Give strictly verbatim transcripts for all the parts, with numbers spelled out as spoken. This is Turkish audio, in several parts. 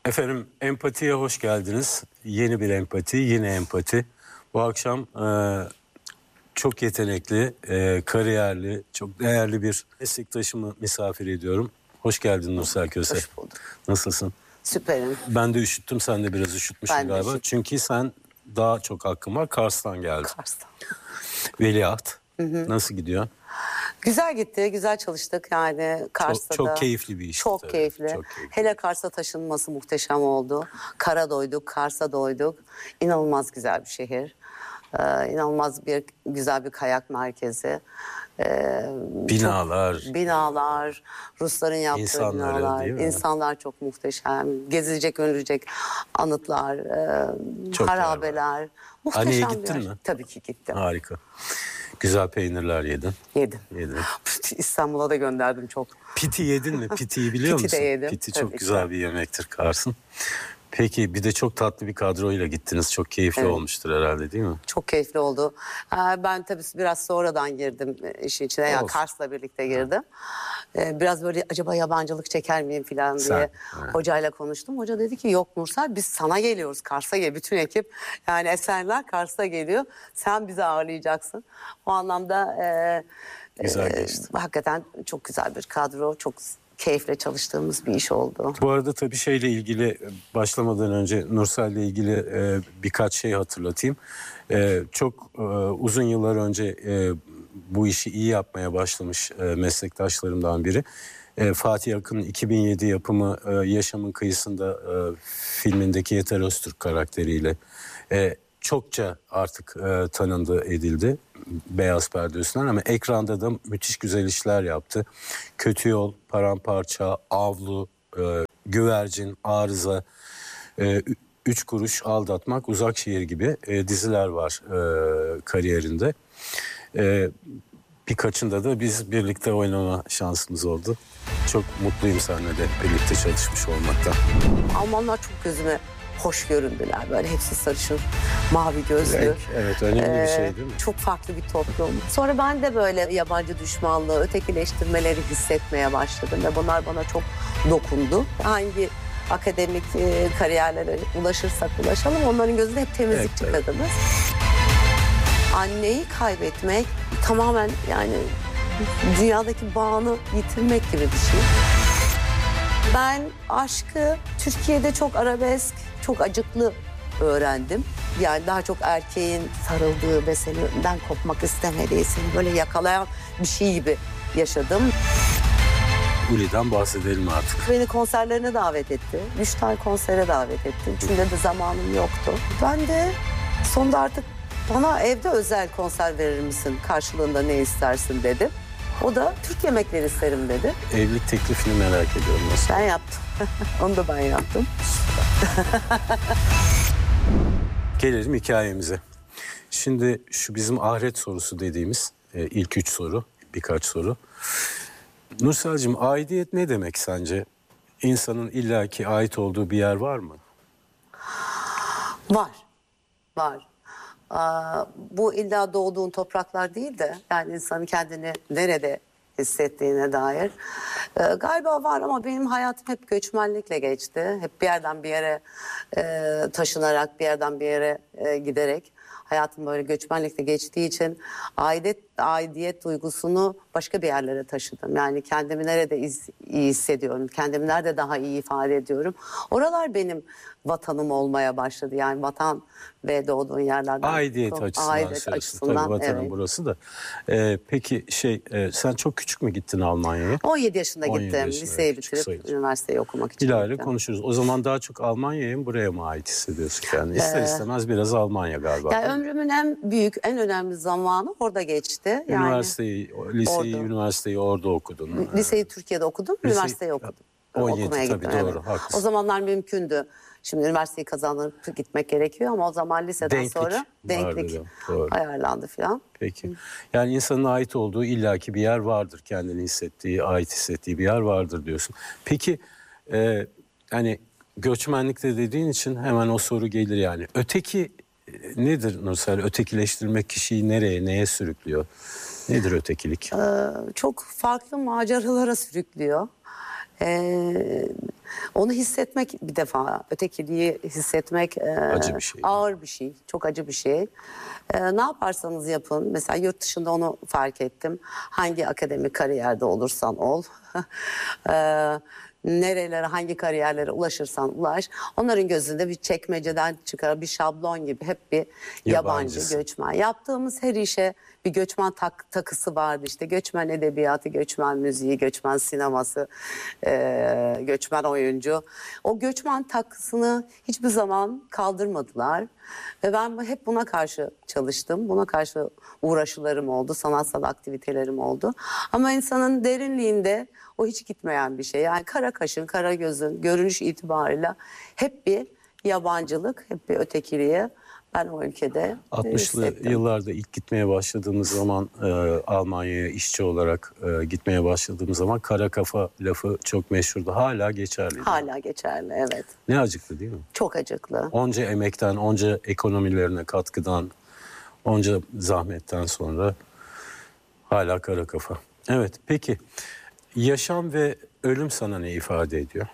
Efendim, empatiye hoş geldiniz. Yeni bir empati, yine empati. Bu akşam e, çok yetenekli, e, kariyerli, çok değerli bir meslektaşımı misafir ediyorum. Hoş geldin Nursel Köse. Hoş bulduk. Nasılsın? Süperim. Ben de üşüttüm, sen de biraz üşütmüşsün Ben de galiba. üşüttüm. Çünkü sen daha çok hakkın var, Kars'tan geldin. Kars'tan. Veliaht, hı hı. Nasıl gidiyor? Güzel gitti, güzel çalıştık yani Kars'ta çok, da. Çok keyifli bir iş. Çok tabii. keyifli. Çok keyifli. Hele Kars'a taşınması muhteşem oldu. Kara doyduk, Kars'a doyduk. İnanılmaz güzel bir şehir. Ee, inanılmaz bir güzel bir kayak merkezi. Ee, binalar. Çok, binalar, Rusların yaptığı İnsanları, binalar. değil mi? İnsanlar çok muhteşem. Gezilecek, görülecek anıtlar, e, harabeler. Muhteşem Haniye bir gittin yer. mi? Tabii ki gittim. Harika. Güzel peynirler yedin. Yedim. Yedin. İstanbul'a da gönderdim çok. Piti yedin mi? Pitiyi biliyor Piti musun? de yedim. Piti Tabii çok ki. güzel bir yemektir Kars'ın. Peki bir de çok tatlı bir kadroyla gittiniz. Çok keyifli Evet. olmuştur herhalde, değil mi? Çok keyifli oldu. Ee, Ben tabii biraz sonradan girdim işin içine. Yani Olsun. Kars'la birlikte girdim. Ee, Biraz böyle acaba yabancılık çeker miyim falan diye Sen, evet. hocayla konuştum. Hoca dedi ki yok Nursel, biz sana geliyoruz, Kars'a gel. Bütün ekip yani eserler Kars'a geliyor. Sen bizi ağırlayacaksın. O anlamda e, Güzel e, geçti. hakikaten çok güzel bir kadro. Çok keyifle çalıştığımız bir iş oldu. Bu arada tabii şeyle ilgili başlamadan önce Nursel'le ilgili e, birkaç şey hatırlatayım. E, çok e, uzun yıllar önce e, bu işi iyi yapmaya başlamış e, meslektaşlarımdan biri. E, Fatih Akın'ın iki bin yedi yapımı e, Yaşamın Kıyısında e, filmindeki Yeter Öztürk karakteriyle e, çokça artık e, tanındı, edildi beyaz perde üstünden, ama ekranda da müthiş güzel işler yaptı. Kötü Yol, Paramparça, Avlu, e, Güvercin, Arıza, e, Üç Kuruş, Aldatmak, Uzakşehir gibi e, diziler var e, kariyerinde. E, birkaçında da biz birlikte oynama şansımız oldu. Çok mutluyum seninle de birlikte çalışmış olmaktan. Almanlar çok gözüme hoş göründüler. Böyle hepsi sarışın, mavi gözlü. Renk, evet, önemli Ee, bir şey değil mi? Çok farklı bir toplum. Sonra ben de böyle yabancı düşmanlığı, ötekileştirmeleri hissetmeye başladım ve bunlar bana çok dokundu. Hangi akademik e, kariyerlere ulaşırsak ulaşalım, onların gözünde hep temizlikçi Evet, evet. kadınız. Anneyi kaybetmek tamamen yani dünyadaki bağını yitirmek gibi bir şey. Ben aşkı Türkiye'de çok arabesk, çok acıklı öğrendim. Yani daha çok erkeğin sarıldığı ve senden kopmak istemediği, seni böyle yakalayan bir şey gibi yaşadım. Uli'den bahsedelim artık. Beni konserlerine davet etti. Üç tane konsere davet etti. Üçünde de zamanım yoktu. Ben de sonunda artık bana evde özel konser verir misin? Karşılığında ne istersin dedim. O da Türk yemekleri isterim dedi. Evlilik teklifini merak ediyorum nasıl? Ben yaptım. Onu da ben yaptım. Gelelim hikayemize. Şimdi şu bizim ahiret sorusu dediğimiz e, ilk üç soru, birkaç soru. Nursel'cim, aidiyet ne demek sence? İnsanın illaki ait olduğu bir yer var mı? Var. Var. Aa, bu illa doğduğun topraklar değil de yani insanın kendini nerede hissettiğine dair. Ee, galiba var ama benim hayatım hep göçmenlikle geçti. Hep bir yerden bir yere e, taşınarak, bir yerden bir yere e, giderek. Hayatım böyle göçmenlikle geçtiği için aidiyet, aidiyet duygusunu başka bir yerlere taşıdım. Yani kendimi nerede iz, iyi hissediyorum, kendimi nerede daha iyi ifade ediyorum. Oralar benim vatanım olmaya başladı. Yani vatan ve doğduğun yerlerden. Aidiyet çok, açısından aidiyet söylüyorsun. açısından, Tabii vatanın evet. burası da. Ee, peki şey, e, sen çok küçük mü gittin Almanya'ya? on yedi yaşında on yedi gittim. yaşında, Liseyi küçük bitirip sayılır. üniversiteyi okumak için Hilal'le gittim. konuşuruz. O zaman daha çok Almanya'ya mı, buraya mı ait hissediyorsun kendini? İster Ee, istemez biraz Almanya galiba. Yani ömrümün en büyük, en önemli zamanı orada geçti. Yani Üniversiteyi, liseyi, orada. üniversiteyi orada okudun. Liseyi Türkiye'de okudum, Lise- üniversiteyi okudum. on yedi Okumaya tabii, gittim, doğru, evet. haklısın. O zamanlar mümkündü. Şimdi üniversiteyi kazanıp gitmek gerekiyor ama o zaman liseden Denklik sonra vardı denklik da, doğru. ayarlandı filan. Peki. Yani insanın ait olduğu illaki bir yer vardır. Kendini hissettiği, ait hissettiği bir yer vardır diyorsun. Peki e, hani göçmenlikte dediğin için hemen o soru gelir yani. Öteki e, nedir Nursel? Ötekileştirmek kişiyi nereye, neye sürüklüyor? Nedir ötekilik? Ee, çok farklı maceralara sürüklüyor. Ee, Onu hissetmek bir defa, ötekiliği hissetmek e, Acı bir şey. ağır bir şey, çok acı bir şey. E, ne yaparsanız yapın, mesela yurt dışında onu fark ettim. Hangi akademik kariyerde olursan ol, e, nerelere, hangi kariyerlere ulaşırsan ulaş, onların gözünde bir çekmeceden çıkar, bir şablon gibi hep bir yabancı, Yabancısı. göçmen. Yaptığımız her işe bir göçmen tak, takısı vardı işte. Göçmen edebiyatı, göçmen müziği, göçmen sineması, e, göçmen oyuncu. O göçmen takısını hiçbir zaman kaldırmadılar. Ve ben hep buna karşı çalıştım. Buna karşı uğraşılarım oldu, sanatsal aktivitelerim oldu. Ama insanın derinliğinde o hiç gitmeyen bir şey. Yani kara kaşın, kara gözün, görünüş itibarıyla hep bir yabancılık, hep bir ötekiliğe ben o ülkede altmışlı hissettim. yıllarda ilk gitmeye başladığımız zaman e, Almanya'ya işçi olarak e, gitmeye başladığımız zaman kara kafa lafı çok meşhurdu. Hala geçerli. Hala geçerli, evet. Ne acıklı değil mi? Çok acıklı. Onca emekten, onca ekonomilerine katkıdan, onca zahmetten sonra hala kara kafa. Evet, peki yaşam ve ölüm sana ne ifade ediyor?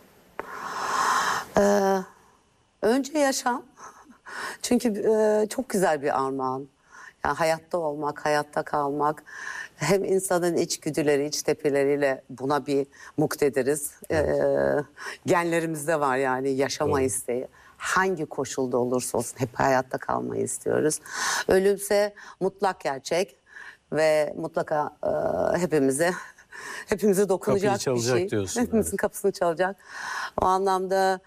Ee, önce yaşam. Çünkü e, çok güzel bir armağan. Yani hayatta olmak, hayatta kalmak. Hem insanın içgüdüleri, iç tepeleriyle buna bir muktediriz. Ee, genlerimizde var yani yaşama Doğru. isteği. Hangi koşulda olursa olsun hep hayatta kalmayı istiyoruz. Ölümse mutlak gerçek ve mutlaka e, hepimize hepimize dokunacak Kapıyı çalacak bir şey. diyorsun, Hepimizin evet. kapısını çalacak. O anlamda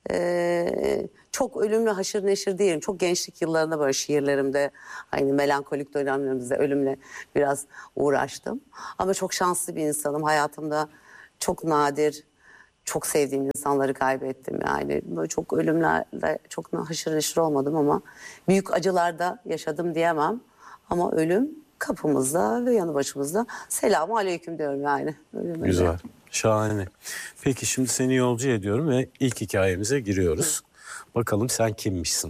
e, çok ölümle haşır neşir değilim. Çok gençlik yıllarında böyle şiirlerimde, aynı melankolik dönemlerimizde ölümle biraz uğraştım. Ama çok şanslı bir insanım. Hayatımda çok nadir, çok sevdiğim insanları kaybettim. Yani böyle çok ölümlerle çok haşır neşir olmadım ama büyük acılarda yaşadım diyemem. Ama ölüm kapımızda ve yanı başımızda. Selamun aleyküm diyorum yani. Ölüme de. Güzel, şahane. Peki şimdi seni yolcu ediyorum ve ilk hikayemize giriyoruz. Bakalım sen kimmişsin?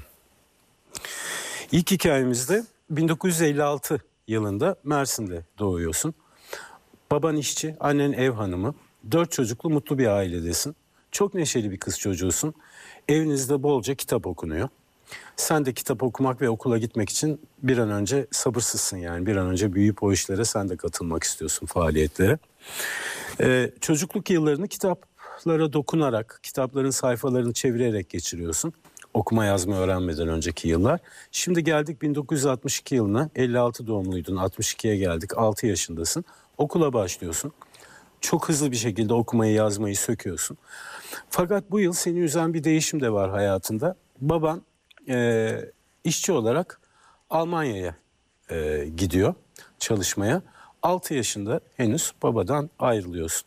İlk hikayemizde bin dokuz yüz elli altı yılında Mersin'de doğuyorsun. Baban işçi, annen ev hanımı. Dört çocuklu mutlu bir ailedesin. Çok neşeli bir kız çocuğusun. Evinizde bolca kitap okunuyor. Sen de kitap okumak ve okula gitmek için bir an önce sabırsızsın yani. Bir an önce büyüyüp o işlere sen de katılmak istiyorsun, faaliyetlere. Ee, çocukluk yıllarını kitaplara dokunarak, kitapların sayfalarını çevirerek geçiriyorsun. Okuma yazma öğrenmeden önceki yıllar. Şimdi geldik bin dokuz yüz altmış iki yılına. elli altı doğumluydun, altmış ikiye geldik. altı yaşındasın. Okula başlıyorsun. Çok hızlı bir şekilde okumayı yazmayı söküyorsun. Fakat bu yıl seni üzen bir değişim de var hayatında. Baban e, işçi olarak Almanya'ya e, gidiyor çalışmaya. altı yaşında henüz babadan ayrılıyorsun.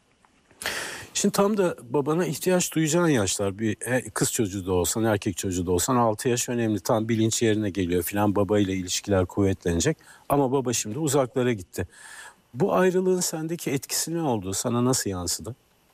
Şimdi tam da babana ihtiyaç duyacağın yaşlar. Bir kız çocuğu da olsan, erkek çocuğu da olsan altı yaş önemli. Tam bilinç yerine geliyor filan, babayla ilişkiler kuvvetlenecek. Ama baba şimdi uzaklara gitti. Bu ayrılığın sendeki etkisi ne oldu? Sana nasıl yansıdı?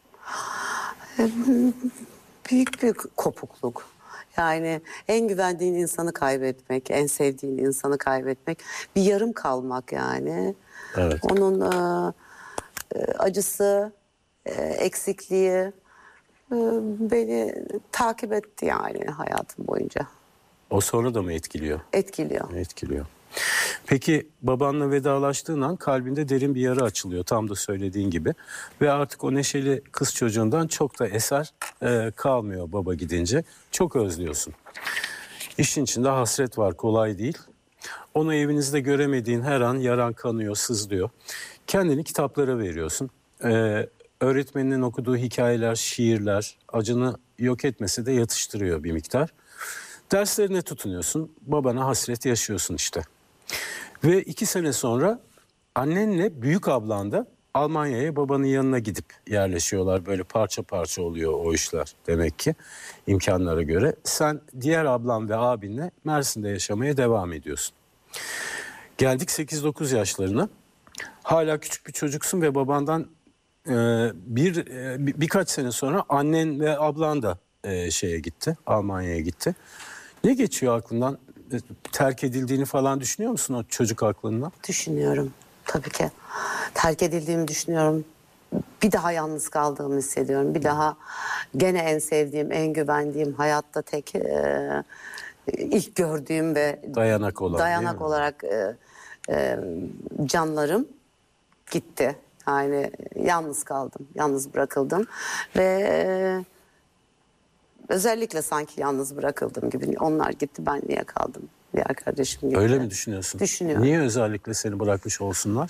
Büyük bir kopukluk. Yani en güvendiğin insanı kaybetmek, en sevdiğin insanı kaybetmek, bir yarım kalmak yani. Evet. Onun e, e, acısı, e, eksikliği e, beni takip etti yani hayatım boyunca. O sonra da mı etkiliyor? Etkiliyor. Etkiliyor. Peki babanla vedalaştığın an kalbinde derin bir yara açılıyor tam da söylediğin gibi. Ve artık o neşeli kız çocuğundan çok da eser e, kalmıyor baba gidince. Çok özlüyorsun. İşin içinde hasret var, kolay değil. Onu evinizde göremediğin her an yaran kanıyor, sızlıyor. Kendini kitaplara veriyorsun. Ee, öğretmeninin okuduğu hikayeler, şiirler acını yok etmese de yatıştırıyor bir miktar. Derslerine tutunuyorsun, babana hasret yaşıyorsun işte. Ve iki sene sonra annenle büyük ablan da Almanya'ya babanın yanına gidip yerleşiyorlar. Böyle parça parça oluyor o işler demek ki imkanlara göre. Sen diğer ablan ve abinle Mersin'de yaşamaya devam ediyorsun. Geldik sekiz dokuz yaşlarına. Hala küçük bir çocuksun ve babandan e, bir e, bir- birkaç sene sonra annen ve ablan da e, şeye gitti, Almanya'ya gitti. Ne geçiyor aklından? E, Terk edildiğini falan düşünüyor musun o çocuk aklından? Düşünüyorum tabii ki. Terk edildiğimi düşünüyorum. bir daha yalnız kaldığımı hissediyorum. Bir daha gene en sevdiğim, en güvendiğim, hayatta tek e, ilk gördüğüm ve Dayanak olan, dayanak değil mi? olarak e, e, canlarım gitti. Yani yalnız kaldım, yalnız bırakıldım ve e, özellikle sanki yalnız bırakıldım gibi. Onlar gitti, ben niye kaldım? Diğer kardeşim gitti. Öyle mi düşünüyorsun? Düşünüyorum. Niye özellikle seni bırakmış olsunlar?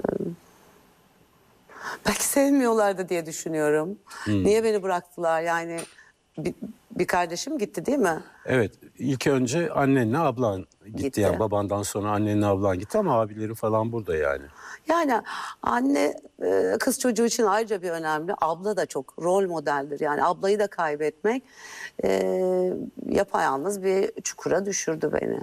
Belki sevmiyorlardı diye düşünüyorum. Hmm. Niye beni bıraktılar? Yani bir, bir kardeşim gitti değil mi? Evet, ilk önce annenle ablan gitti. Gitti. Yani babandan sonra annenle ablan gitti ama abilerin falan burada yani. Yani anne e, kız çocuğu için ayrıca bir önemli. Abla da çok rol modeldir. Yani ablayı da kaybetmek e, yapayalnız bir çukura düşürdü beni.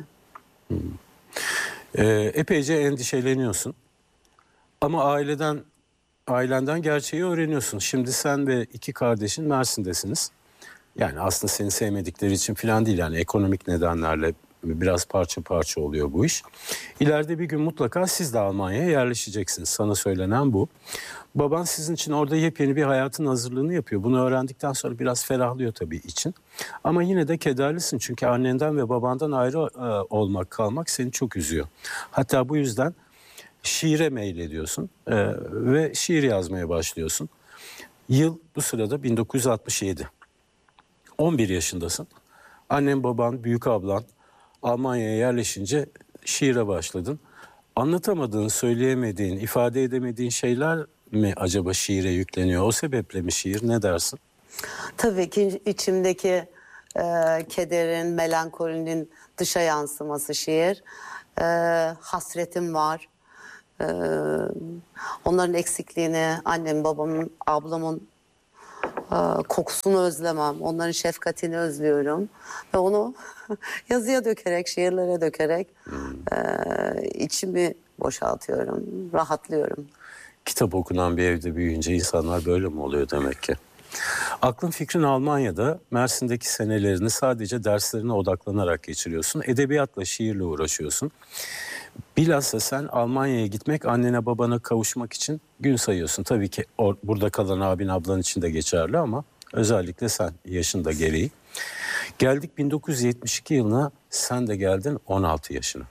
Ee, epeyce endişeleniyorsun. Ama aileden ailenden gerçeği öğreniyorsun. Şimdi sen ve iki kardeşin Mersin'desiniz. Yani aslında seni sevmedikleri için falan değil. Yani ekonomik nedenlerle biraz parça parça oluyor bu iş. İleride bir gün mutlaka siz de Almanya'ya yerleşeceksiniz. Sana söylenen bu. Baban sizin için orada yepyeni bir hayatın hazırlığını yapıyor. Bunu öğrendikten sonra biraz ferahlıyor tabii için. Ama yine de kederlisin çünkü annenden ve babandan ayrı e, olmak, kalmak seni çok üzüyor. Hatta bu yüzden şiire meylediyorsun e, ve şiir yazmaya başlıyorsun. Yıl bu sırada bin dokuz yüz altmış yedi. on bir yaşındasın. Annen, baban, büyük ablan Almanya'ya yerleşince şiire başladın. Anlatamadığın, söyleyemediğin, ifade edemediğin şeyler mi acaba şiire yükleniyor? O sebeple mi şiir? Ne dersin? Tabii ki içimdeki e, kederin, melankolinin dışa yansıması şiir. E, hasretim var. E, onların eksikliğini, annem, babamın, ablamın e, kokusunu özlemem. Onların şefkatini özlüyorum. Ve onu yazıya dökerek, şiirlere dökerek e, içimi boşaltıyorum, rahatlıyorum. Kitap okunan bir evde büyüyünce insanlar böyle mi oluyor demek ki? Aklın fikrin Almanya'da. Mersin'deki senelerini sadece derslerine odaklanarak geçiriyorsun. Edebiyatla, şiirle uğraşıyorsun. Bilhassa sen Almanya'ya gitmek, annene babana kavuşmak için gün sayıyorsun. Tabii ki or- burada kalan abin ablan için de geçerli ama özellikle sen, yaşın da gereği. Geldik bin dokuz yüz yetmiş iki yılına, sen de geldin on altı yaşına.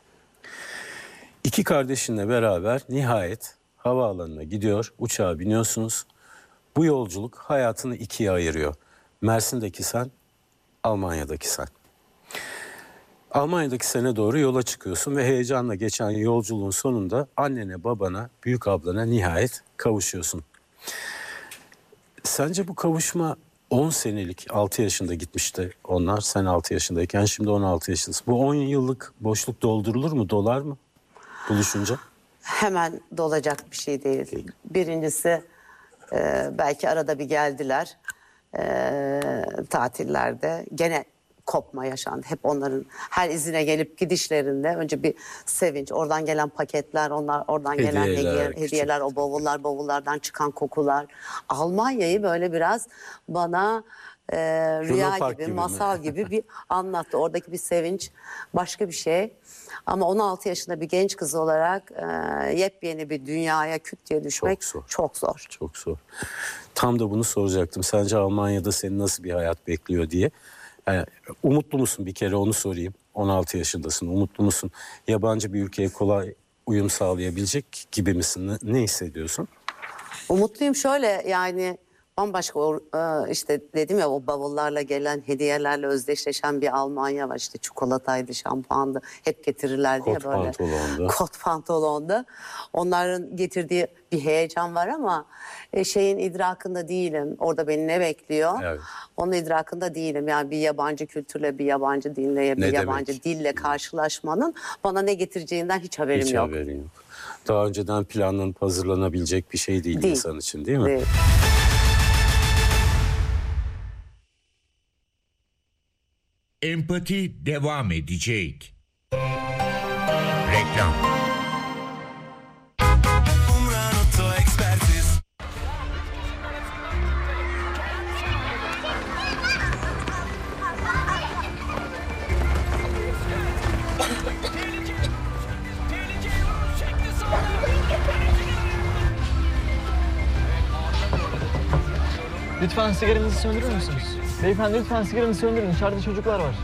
İki kardeşinle beraber nihayet havaalanına gidiyor, uçağa biniyorsunuz. Bu yolculuk hayatını ikiye ayırıyor. Mersin'deki sen, Almanya'daki sen. Almanya'daki sene doğru yola çıkıyorsun ve heyecanla geçen yolculuğun sonunda annene, babana, büyük ablana nihayet kavuşuyorsun. Sence bu kavuşma on senelik, altı yaşında gitmişti onlar, sen altı yaşındayken, şimdi on altı yaşındasın. Bu on yıllık boşluk doldurulur mu, dolar mı buluşunca? Hemen dolacak bir şey değil. Birincisi e, belki arada bir geldiler e, tatillerde. Gene kopma yaşandı. Hep onların her izine gelip gidişlerinde önce bir sevinç. Oradan gelen paketler, onlar oradan gelen Hediyeler, hediye, küçük. hediyeler, o bavullar, bavullardan çıkan kokular. Almanya'yı böyle biraz bana e, rüya Park gibi, gibi mi? masal gibi bir anlattı. Oradaki bir sevinç başka bir şey. Ama on altı yaşında bir genç kız olarak e, yepyeni bir dünyaya küt diye düşmek Çok zor. çok zor. Çok zor. Tam da bunu soracaktım. Sence Almanya'da seni nasıl bir hayat bekliyor diye. Yani, umutlu musun, bir kere onu sorayım. on altı yaşındasın, umutlu musun? Yabancı bir ülkeye kolay uyum sağlayabilecek gibi misin? Ne, ne hissediyorsun? Umutluyum şöyle, yani bambaşka o, e, işte dedim ya, o bavullarla gelen hediyelerle özdeşleşen bir Almanya var. İşte çikolataydı, şampuandı, hep getirirlerdi ya Kot böyle. pantolonda. Kot pantolonda. Onların getirdiği bir heyecan var ama e, şeyin idrakında değilim. Orada beni ne bekliyor? Evet. Onun idrakında değilim. Yani bir yabancı kültürle, bir yabancı dinle, bir Ne yabancı demek? dille karşılaşmanın bana ne getireceğinden hiç haberim Hiç yok. haberin yok. Daha önceden planlanıp hazırlanabilecek bir şey değil, Değil. insan için, değil mi? Değil. Empati devam edecek. Reklam. Umran Oto Ekspertiz. Lütfen sigaranızı söndürür müsünüz? Beyefendi lütfen sigaranızı söndürün. İçeride çocuklar var.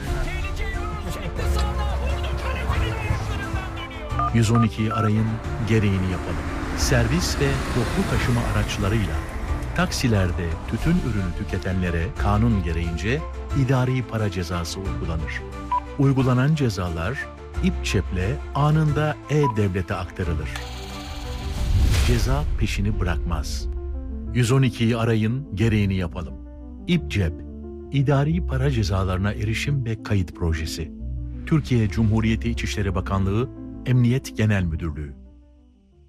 yüz on ikiyi arayın, gereğini yapalım. Servis ve toplu taşıma araçlarıyla taksilerde tütün ürünü tüketenlere kanun gereğince idari para cezası uygulanır. Uygulanan cezalar İPÇEP'le anında E-Devlet'e aktarılır. Ceza peşini bırakmaz. yüz on ikiyi arayın, gereğini yapalım. İPÇEP, İdari Para Cezalarına Erişim ve Kayıt Projesi. Türkiye Cumhuriyeti İçişleri Bakanlığı, Emniyet Genel Müdürlüğü.